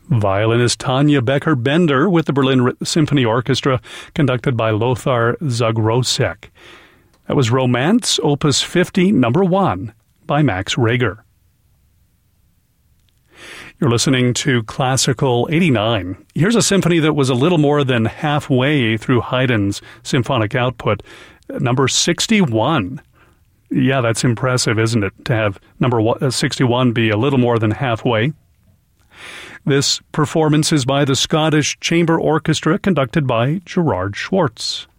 Violinist Tanja Becker-Bender with the Berlin Symphony Orchestra, conducted by Lothar Zagrosek. That was Romance, Opus 50, number 1, by Max Reger. You're listening to Classical 89. Here's a symphony that was a little more than halfway through Haydn's symphonic output, number 61. Yeah, that's impressive, isn't it, to have number 61 be a little more than halfway. This performance is by the Scottish Chamber Orchestra, conducted by Gerard Schwartz.